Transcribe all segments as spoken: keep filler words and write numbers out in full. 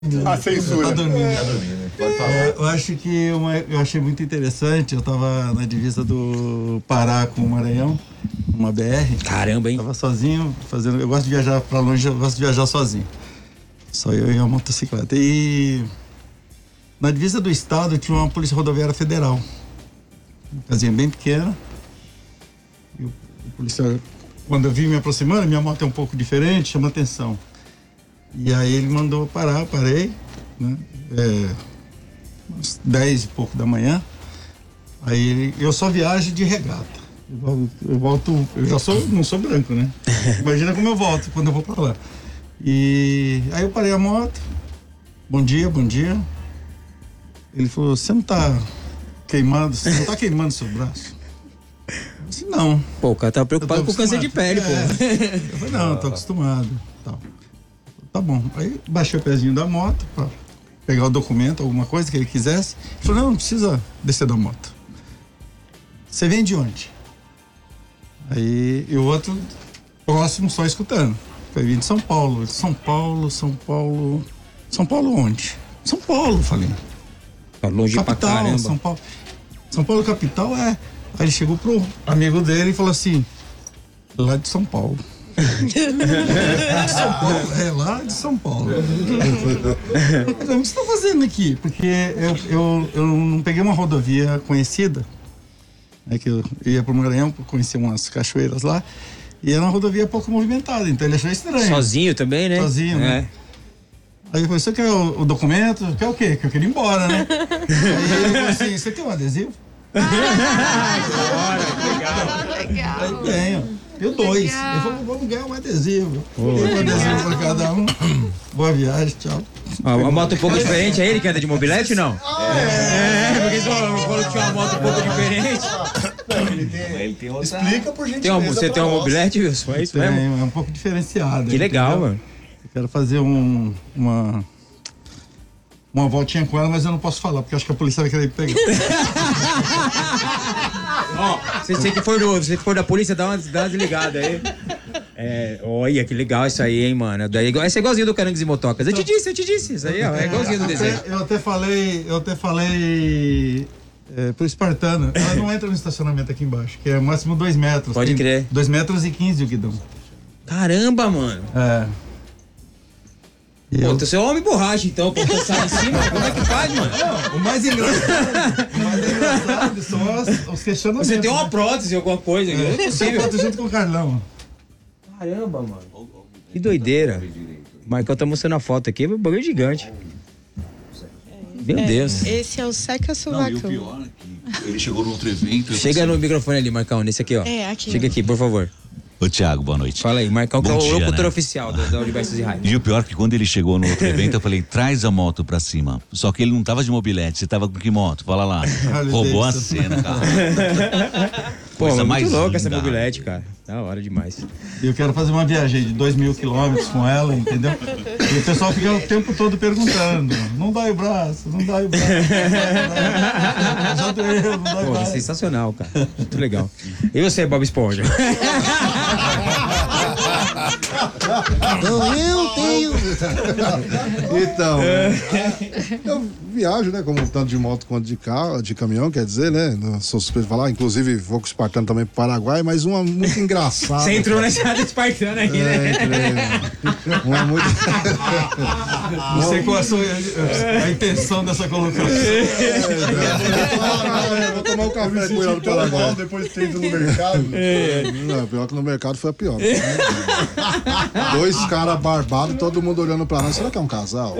A censura. Tá dormindo. Tá dormindo. Pode falar. É, eu acho que uma, eu achei muito interessante. Eu tava na divisa do Pará com o Maranhão, uma B R. Caramba, hein? Tava sozinho, fazendo. Eu gosto de viajar pra longe, eu gosto de viajar sozinho. Só eu e a motocicleta. E na divisa do estado tinha uma polícia rodoviária federal. Uma casinha bem pequena. E o, o policial, quando eu vi me aproximando, minha moto é um pouco diferente, chama atenção. E aí ele mandou parar, parei, né? É, uns dez e pouco da manhã. Aí ele, eu só viajo de regata. Eu volto, eu volto, eu já sou, não sou branco, né? Imagina como eu volto quando eu vou pra lá. E aí eu parei a moto. Bom dia, bom dia. Ele falou, você não tá queimando, você não tá queimando seu braço? Eu disse, não. Pô, o cara tá preocupado com o câncer de pele, é. pô. Eu falei, não, eu tô acostumado. Tal. Tá bom. Aí baixei o pezinho da moto pra pegar o documento, alguma coisa que ele quisesse. Ele falou, não, não precisa descer da moto. Você vem de onde? Aí, e o outro próximo só escutando. Foi vir de São Paulo. São Paulo, São Paulo... São Paulo onde? São Paulo, falei. Tá longe Capital, pra caramba. São Paulo. São Paulo capital é... Aí ele chegou pro amigo dele e falou assim, lá de São Paulo. São Paulo, é lá de São Paulo. O que você está fazendo aqui? Porque eu, eu, eu não peguei uma rodovia conhecida, é que eu ia para o Maranhão conhecer umas cachoeiras lá, e era uma rodovia pouco movimentada, então ele achou estranho. Sozinho também, né? Sozinho, né? Aí eu falei, você quer o, o documento? Quer o quê? Que eu queria ir embora, né? Aí ele falou assim, você quer um adesivo? Ah, legal. Legal. Aí tenho. Eu dois. Legal. Eu falei, vamos ganhar um adesivo. Oh, um adesivo pra cada um. Boa viagem, tchau. Ah, uma moto um pouco diferente, é ele que anda de mobilete, não? Ah, é. É, porque você falou que tinha uma moto um pouco diferente. Ele tem, ele tem outra... Explica por gentileza. Tem uma, você tem uma mobilete, Wilson? É isso Tem, mesmo? é um pouco diferenciado. Que legal, entendeu? mano. Eu quero fazer um, uma, uma voltinha com ela, mas eu não posso falar, porque acho que a polícia vai querer pegar. Ó, você, você, que for do, você que for da polícia, dá uma, dá uma desligada aí. É, olha, que legal isso aí, hein, mano. Daí, esse é igualzinho do Carangues e Motocas. Eu te disse, eu te disse. Isso aí, ó, é igualzinho do desenho. Eu até falei, eu até falei é, pro espartano, ela não entra no estacionamento aqui embaixo, que é máximo dois metros. Pode Tem crer. Dois metros e quinze o guidão. Caramba, mano. É. E Pô, eu- você é um homem borracha, então, pra passar em cima. Como é que faz, mano? O mais engraçado, o mais engraçado são os, os questionamentos. Você tem uma né? prótese, alguma coisa. Não é Tem possível. foto junto com o Carlão. Caramba, mano. Que doideira. O Marcão tá mostrando a foto aqui, é um bagulho gigante. Meu Deus. Esse é o Seca Não, e Sovacão. o pior é que ele chegou no outro evento. eu Chega pensei, no microfone ali, Marcão, nesse aqui, ó. É, aqui. Chega aqui, por favor. Ô, Thiago, boa noite. Fala aí, Marcão, que é Bom o dia, locutor né? oficial da, da Universos e Rádio. E o pior é que quando ele chegou no outro evento, eu falei, traz a moto pra cima. Só que ele não tava de mobilete, você tava com que moto? Fala lá. Harley Roubou a Davidson. cena, cara. Pô, Coisa é mais muito louca linda. essa mobilete, cara. Da hora demais. E eu quero fazer uma viagem de dois mil quilômetros com ela, entendeu? E o pessoal fica o tempo todo perguntando: não dói o braço, não dói o braço. Já doeu, não dói o Pô, braço. sensacional, cara. Muito legal. E você, Bob Esponja? Eu tenho. Então, eu viajo, né? Como tanto de moto quanto de carro, de caminhão, quer dizer, né? Não sou suspeito de falar. Inclusive, vou com o Espartano também pro Paraguai, mas uma muito engraçada. Você entrou na estrada espartana aqui, É, né? entrei. Uma muito. Não sei qual é a, sua, a intenção dessa colocação. Vou tomar um café com ela no Paraguai. Depois que entra no mercado. Não, pior que no mercado foi a pior. Dois caras barbados, todo mundo olhando pra nós. Será que é um casal?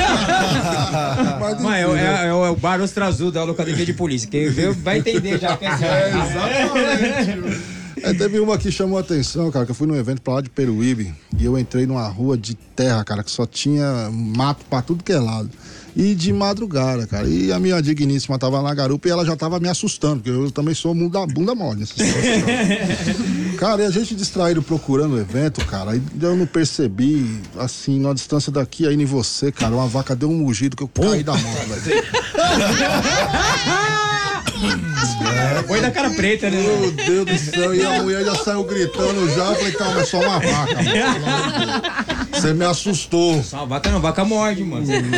Mas, Mano, é, enfim, né? é, é o Bar Ostrazu da Locademia de Polícia. Quem vê vai entender já. Que é Exatamente. É, teve uma que chamou a atenção, cara, que eu fui num evento pra lá de Peruíbe e eu entrei numa rua de terra, cara, que só tinha mato pra tudo que é lado. E de madrugada, cara. E a minha digníssima tava na garupa e ela já tava me assustando, porque eu também sou bunda, bunda mole. Nessa situação. Cara, e a gente distraído procurando o evento, cara, aí eu não percebi, assim, na distância daqui, aí em você, cara, uma vaca deu um mugido que eu caí da moto, velho. Foi da cara preta, né? Meu Deus do céu, e a mulher já saiu gritando já, eu falei, calma, é só uma vaca, mano. Você me assustou. Só uma vaca não, vaca morde, mano.